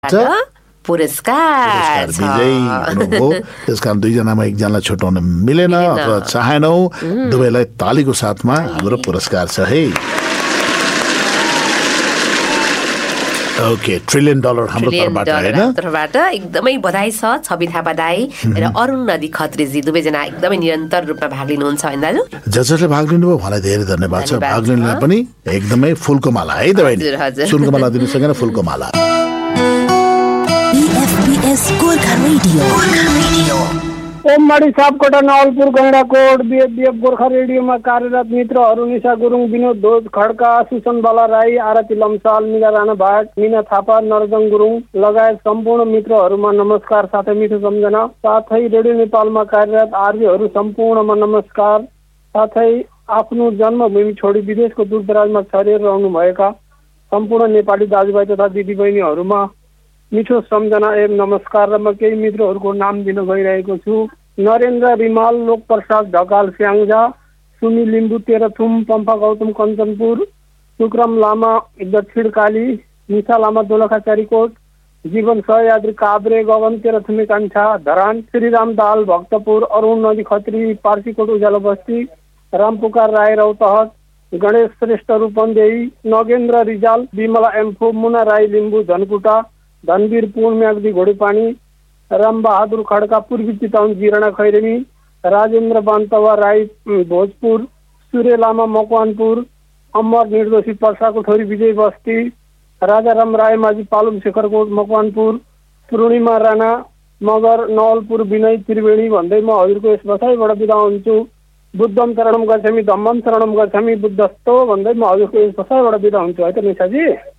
पुरस्कार विजयी हुनुभयो। त्यसकारण दुईजनामा एकजनालाई छुट्याउन मिलेन अथवा चाहेनौ। दुवैलाई तालीको साथमा हाम्रो पुरस्कार छ है। ओके, $1 ट्रिलियन हाम्रो तर्फबाट एकदमै बधाई छ। छवि थापा दाई र अरुण नदी खत्रीजी दुवैजना एकदमै निरन्तर रूपमा भाग लिनुहुन्छ होइन दाजु? जसले भाग लिनुभयो उहाँलाई धेरै धन्यवाद छ। भाग लिनुलाई पनि एकदमै फुलको माला है तपाईँ। सुनको माला दिनु सकेन, फुलको माला। गोर्खा रेडियो ओममाडी सापकोटा नवलपुर गैंडाकोट बीएफ गोर्खा रेडियोमा कार्यरत मित्रहरू निशा गुरुङ, विनोद ध्वज खड्का, सुसन बाला राई, आरती लम्साल, मीरा राणा भाट, मीना थापा, नरजङ गुरुङ लगायत सम्पूर्ण मित्रहरूमा नमस्कार साथै मिठो सम्झना। साथै रेडियो नेपालमा कार्यरत आरबीहरू सम्पूर्णमा नमस्कार। साथै आफ्नो जन्मभूमि छोडी विदेशको दूरदराजमा छरिएर रहनुभएका सम्पूर्ण नेपाली दाजुभाइ तथा दिदीबहिनीहरूमा मिठो सम्झना एवं नमस्कार। र म केही मित्रहरूको नाम दिन गइरहेको छु। नरेन्द्र रिमाल, लोकप्रसाद ढकाल स्याङ्जा, सुमी लिम्बू तेह्रथुम, पम्फा गौतम कञ्चनपुर, सुक्रम लामा दक्षिण काली, निशा लामा दोलखा चारीकोट, जीवन सहयात्री काभ्रे, गगन तेह्रथुमी कान्छा धरान, श्रीराम दाल भक्तपुर, अरुण नदी खत्री पार्सीकोट उज्यालो बस्ती, रामपुकार राई रौतहट, गणेश श्रेष्ठ रूपन्देही, नगेन्द्र रिजाल, विमला एम्फो, मुना राई लिम्बू धनकुटा, धनवीर पुन म्याग्दी घोडीपानी, रामबहादुर खड्का पूर्वी चितवन जिरणा खैरेनी, राजेन्द्र बान्तवा राई भोजपुर, सूर्य लामा मकवानपुर, अमर निर्दोषी पर्साको छोरी विजय बस्ती, राजाराम राय माझी पालुम शेखरकोट मकवानपुर, पूर्णिमा राणा मगर नवलपुर विनय त्रिवेणी भन्दै म हजुरको यस बसाइबाट बिदा हुन्छु। बुद्धम शरणम गच्छामि, धम्मम शरणम गच्छामि, बुद्धस्तो भन्दै म हजुरको यस बसाइबाट बिदा हुन्छु है त निशाजी।